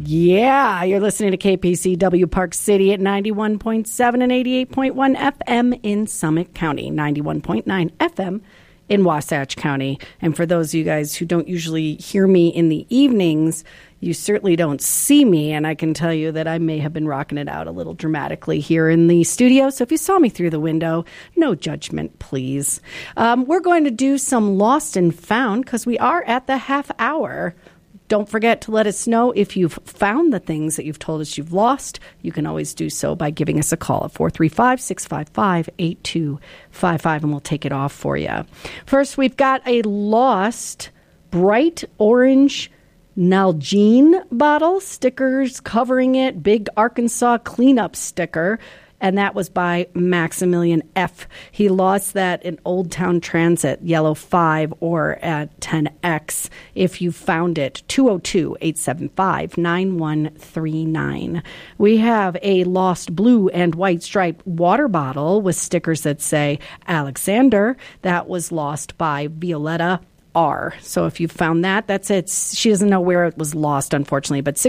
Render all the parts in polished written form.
Yeah, you're listening to KPCW Park City at 91.7 and 88.1 FM in Summit County, 91.9 FM in Wasatch County. And for those of you guys who don't usually hear me in the evenings, you certainly don't see me, and I can tell you that I may have been rocking it out a little dramatically here in the studio. So if you saw me through the window, no judgment, please. We're going to do some Lost and Found because we are at the half hour. Don't forget to let us know if you've found the things that you've told us you've lost. You can always do so by giving us a call at 435-655-8255, and we'll take it off for you. First, we've got a lost bright orange Nalgene bottle, stickers covering it, big Arkansas cleanup sticker, and that was by Maximilian F. He lost that in Old Town Transit, Yellow 5 or at 10X. If you found it, 202-875-9139. We have a lost blue and white striped water bottle with stickers that say Alexander. That was lost by Violetta R. So if you found that, that's it. She doesn't know where it was lost, unfortunately, but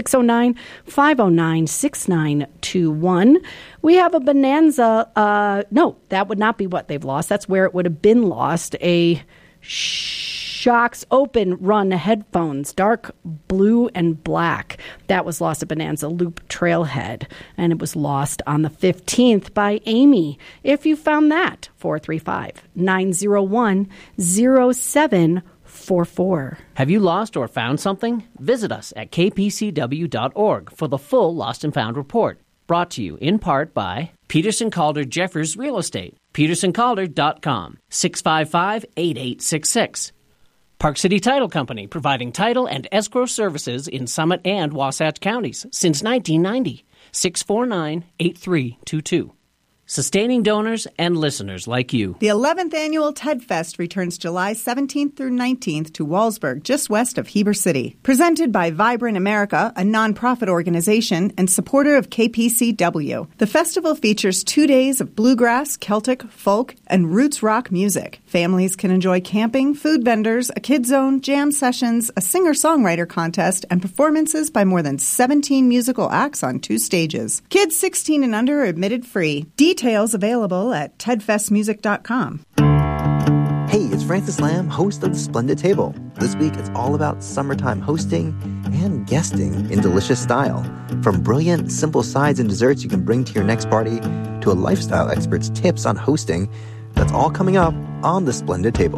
609-509-6921. We have a Bonanza. No, that would not be what they've lost. That's where it would have been lost. A Shocks Open Run headphones, dark blue and black. That was lost at Bonanza Loop Trailhead, and it was lost on the 15th by Amy. If you found that, 435-901-0744. Have you lost or found something? Visit us at kpcw.org for the full Lost and Found report. Brought to you in part by Peterson Calder Jeffers Real Estate, petersоncalder.com, 655-8866. Park City Title Company, providing title and escrow services in Summit and Wasatch counties since 1990, 649-8322. Sustaining donors and listeners like you. The 11th Annual TED Fest returns July 17th through 19th to Wallsburg, just west of Heber City. Presented by Vibrant America, a nonprofit organization and supporter of KPCW. The festival features 2 days of bluegrass, Celtic, folk, and roots rock music. Families can enjoy camping, food vendors, a kid zone, jam sessions, a singer-songwriter contest, and performances by more than 17 musical acts on 2 stages. Kids 16 and under are admitted free. Details available at tedfestmusic.com. Hey, it's Francis Lamb, host of The Splendid Table. This week, it's all about summertime hosting and guesting in delicious style. From brilliant, simple sides and desserts you can bring to your next party to a lifestyle expert's tips on hosting. That's all coming up on The Splendid Table.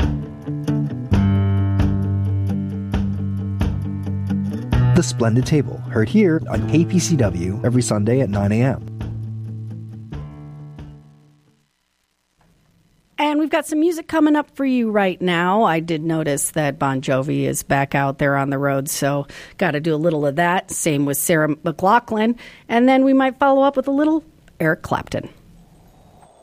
The Splendid Table, heard here on KPCW every Sunday at 9 a.m. And we've got some music coming up for you right now. I did notice that Bon Jovi is back out there on the road, so got to do a little of that. Same with Sarah McLachlan. And then we might follow up with a little Eric Clapton.